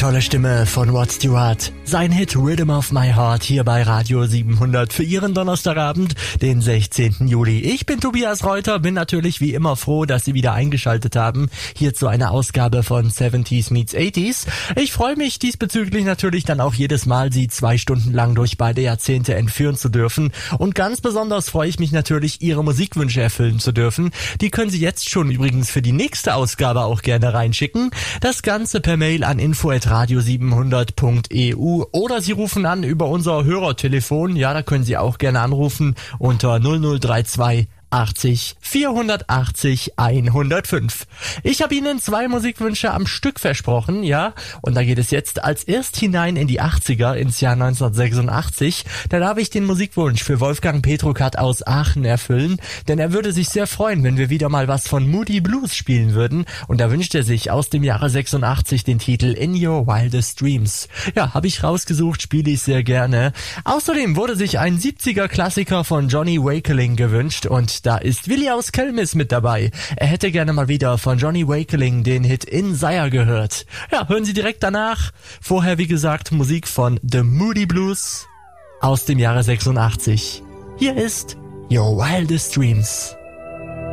tolle Stimme von Rod Stewart. Sein Hit Rhythm of My Heart hier bei Radio 700 für Ihren Donnerstagabend, den 16. Juli. Ich bin Tobias Reuter, bin natürlich wie immer froh, dass Sie wieder eingeschaltet haben, hier zu einer Ausgabe von 70s meets 80s. Ich freue mich diesbezüglich natürlich dann auch jedes Mal, Sie 2 Stunden lang durch beide Jahrzehnte entführen zu dürfen. Und ganz besonders freue ich mich natürlich, Ihre Musikwünsche erfüllen zu dürfen. Die können Sie jetzt schon übrigens für die nächste Ausgabe auch gerne reinschicken. Das Ganze per Mail an info@radio700.eu oder Sie rufen an über unser Hörertelefon. Ja, da können Sie auch gerne anrufen unter 0032 80 480 105. Ich habe Ihnen 2 Musikwünsche am Stück versprochen, ja, und da geht es jetzt als erst hinein in die 80er, ins Jahr 1986. Da darf ich den Musikwunsch für Wolfgang Petrokat aus Aachen erfüllen, denn er würde sich sehr freuen, wenn wir wieder mal was von Moody Blues spielen würden, und da wünscht er sich aus dem Jahre 86 den Titel In Your Wildest Dreams. Ja, habe ich rausgesucht, spiele ich sehr gerne. Außerdem wurde sich ein 70er Klassiker von Johnny Wakeling gewünscht, und da ist Willi aus Kelmis mit dabei. Er hätte gerne mal wieder von Johnny Wakeling den Hit Insire gehört. Ja, hören Sie direkt danach. Vorher, wie gesagt, Musik von The Moody Blues aus dem Jahre 86. Hier ist Your Wildest Dreams.